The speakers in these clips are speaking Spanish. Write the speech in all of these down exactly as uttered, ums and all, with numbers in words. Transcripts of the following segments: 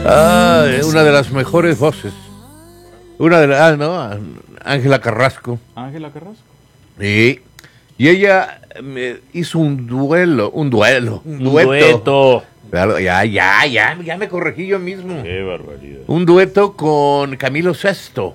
Ah, una de las mejores voces. Una de las, ah, no, Ángela Carrasco. Ángela Carrasco. Sí. Y ella me hizo un duelo, un duelo, un, Un dueto. dueto. Claro, ya, ya, ya, ya me corregí yo mismo. Qué barbaridad. Un dueto con Camilo Sesto,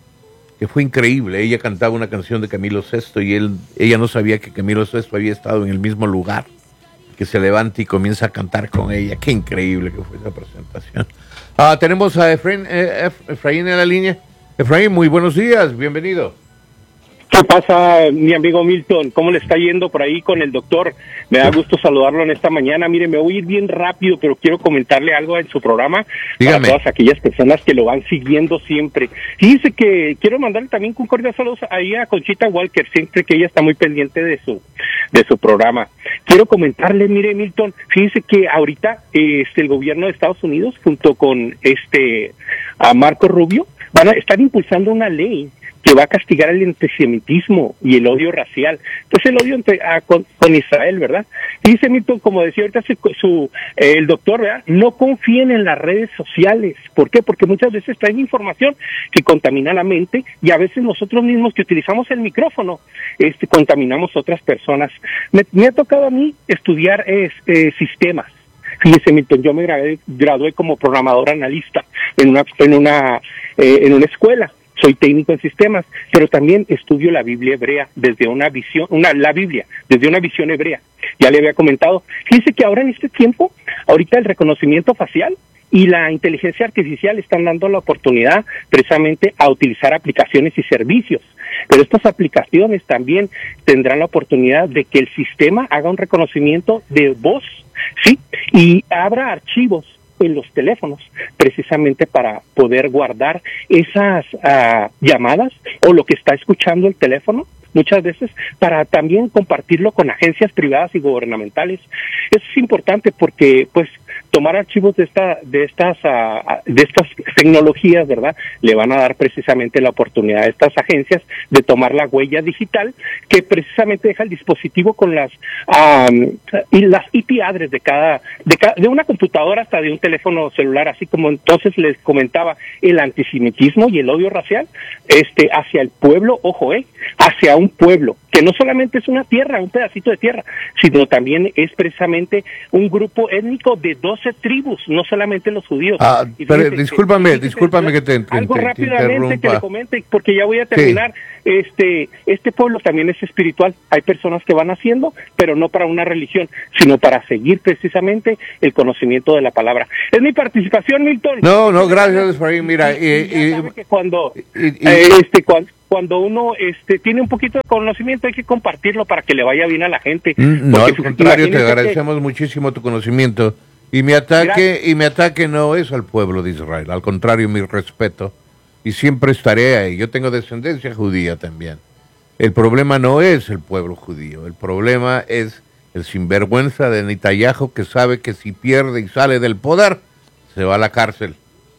que fue increíble. Ella cantaba una canción de Camilo Sesto y él, ella no sabía que Camilo Sesto había estado en el mismo lugar. Que se levanta y comienza a cantar con ella. Qué increíble que fue esa presentación. Ah, tenemos a Efraín, eh, Efraín en la línea. Efraín, muy buenos días, bienvenido. ¿Qué pasa, mi amigo Milton? ¿Cómo le está yendo por ahí con el doctor? Me da gusto saludarlo en esta mañana. Mire, me voy a ir bien rápido, pero quiero comentarle algo en su programa. Dígame. Para todas aquellas personas que lo van siguiendo siempre. Fíjese que quiero mandarle también un cordial saludo ahí a Conchita Walker, siempre que ella está muy pendiente de su de su programa. Quiero comentarle, mire, Milton, fíjese que ahorita este el gobierno de Estados Unidos, junto con este a Marco Rubio, van a estar impulsando una ley que va a castigar el antisemitismo y el odio racial. Entonces el odio entre, a, con, con Israel, ¿verdad? Y dice Milton, como decía ahorita su, su eh, el doctor, ¿verdad? No confíen en las redes sociales. ¿Por qué? Porque muchas veces traen información que contamina la mente y a veces nosotros mismos que utilizamos el micrófono, este, contaminamos a otras personas. Me, me ha tocado a mí estudiar este, sistemas. Fíjese, Milton, yo me gradué, gradué como programador analista en una, en una, eh, en una escuela. Soy técnico en sistemas, pero también estudio la Biblia hebrea desde una visión, una la Biblia, desde una visión hebrea. Ya le había comentado. Fíjese que ahora en este tiempo, ahorita el reconocimiento facial y la inteligencia artificial están dando la oportunidad precisamente a utilizar aplicaciones y servicios. Pero estas aplicaciones también tendrán la oportunidad de que el sistema haga un reconocimiento de voz, ¿sí? Y abra archivos en los teléfonos, precisamente para poder guardar esas uh, llamadas o lo que está escuchando el teléfono, muchas veces, para también compartirlo con agencias privadas y gubernamentales. Eso es importante porque, pues, tomar archivos de esta, de estas, uh, de estas tecnologías, ¿verdad? Le van a dar precisamente la oportunidad a estas agencias de tomar la huella digital que precisamente deja el dispositivo con las um, y las I P address de cada, de cada, de una computadora hasta de un teléfono celular, así como entonces les comentaba el antisemitismo y el odio racial, este, hacia el pueblo, ojo, eh, hacia un pueblo que no solamente es una tierra, un pedacito de tierra, sino también es precisamente un grupo étnico de doce tribus, no solamente los judíos. Ah, pero discúlpame, que, discúlpame que te, te algo te, rápidamente te que le comente, porque ya voy a terminar. Sí. Este, este pueblo también es espiritual. Hay personas que van haciendo, pero no para una religión, sino para seguir precisamente el conocimiento de la palabra. Es mi participación, Milton. No, no, gracias, Efraín. Mira, y, y, y, que cuando, y, y, eh, este, cuando cuando uno este tiene un poquito de conocimiento hay que compartirlo para que le vaya bien a la gente. No, al contrario, te agradecemos que... muchísimo tu conocimiento. Y mi ataque Gracias. y mi ataque no es al pueblo de Israel, al contrario, mi respeto. Y siempre estaré ahí. Yo tengo descendencia judía también. El problema no es el pueblo judío, el problema es el sinvergüenza de Netanyahu que sabe que si pierde y sale del poder, se va a la cárcel.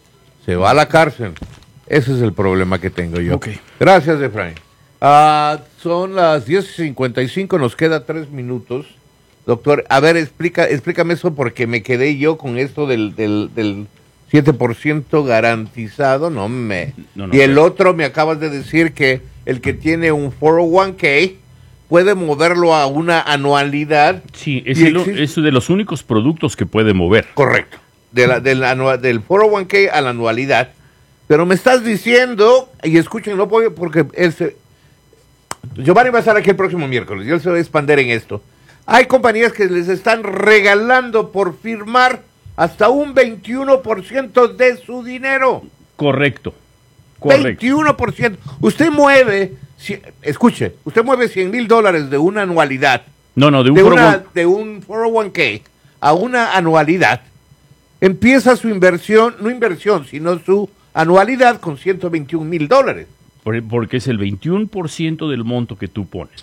Se va a la cárcel. Ese es el problema que tengo yo. Okay. Gracias, Efraín. Uh, son las diez cincuenta y cinco, nos queda tres minutos. Doctor, a ver, explica, explícame eso porque me quedé yo con esto del, del, del siete por ciento garantizado, no me... No, no, y el no. otro me acabas de decir que el que tiene un cuatro oh uno k puede moverlo a una anualidad. Sí, es, el, existe... es de los únicos productos que puede mover. Correcto, de la, de la, del cuatro oh uno k a la anualidad. Pero me estás diciendo, y escúchenlo porque ese, Giovanni va a estar aquí el próximo miércoles y él se va a expandir en esto. Hay compañías que les están regalando por firmar hasta un veintiuno por ciento de su dinero. Correcto. Correcto. veintiuno por ciento. Usted mueve, si, escuche, usted mueve cien mil dólares de una anualidad. No, no, de un, de una, de un cuatro oh uno k a una anualidad. Empieza su inversión, no inversión, sino su anualidad con ciento veintiún mil dólares. Porque es el veintiuno por ciento del monto que tú pones.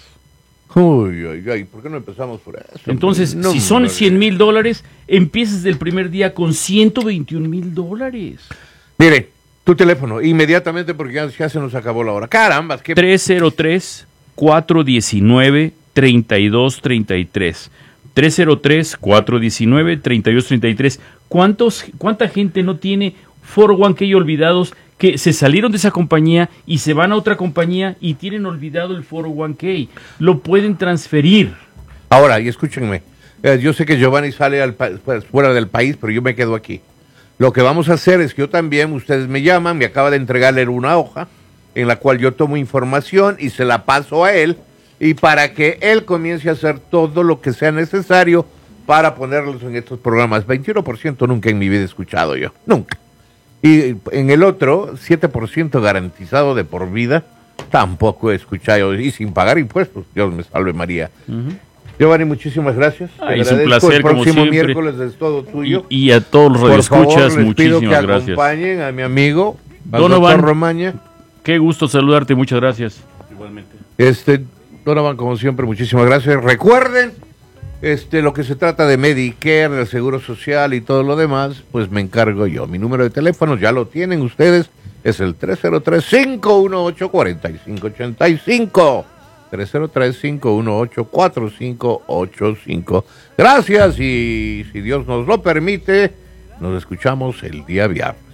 Uy, uy, uy, ¿por qué no empezamos por eso? Entonces, no, si son cien mil dólares, empiezas del primer día con ciento veintiún mil dólares. Mire, tu teléfono, inmediatamente porque ya, ya se nos acabó la hora. Carambas, qué... tres cero tres, cuatro uno nueve, tres dos tres tres. tres cero tres, cuatro uno nueve, tres dos tres tres. ¿Cuántos, ¿Cuánta gente no tiene cuatro oh uno k olvidados que se salieron de esa compañía y se van a otra compañía y tienen olvidado el cuatro oh uno k? Lo pueden transferir. Ahora, y escúchenme, eh, yo sé que Giovanni sale al pa- pues, fuera del país, pero yo me quedo aquí. Lo que vamos a hacer es que yo también, ustedes me llaman, me acaba de entregarle una hoja en la cual yo tomo información y se la paso a él, y para que él comience a hacer todo lo que sea necesario para ponerlos en estos programas. veintiuno por ciento nunca en mi vida he escuchado yo, nunca. Y en el otro, siete por ciento garantizado de por vida, tampoco he escuchado, y sin pagar impuestos. Dios me salve María. Uh-huh. Giovanni, muchísimas gracias. Ah, es un placer, el próximo como siempre. miércoles es todo tuyo. Y, y a todos los radioescuchas, muchísimas pido que gracias. acompañen a mi amigo, al Donovan, doctor Romaña. Qué gusto saludarte, muchas gracias. Igualmente. Este, Donovan, como siempre, muchísimas gracias. Recuerden, este, lo que se trata de Medicare, del Seguro Social y todo lo demás, pues me encargo yo. Mi número de teléfono ya lo tienen ustedes, es el tres cero tres, cinco uno ocho, cuatro cinco ocho cinco. tres cero tres, cinco uno ocho, cuatro cinco ocho cinco. Gracias, y si Dios nos lo permite, nos escuchamos el día viernes.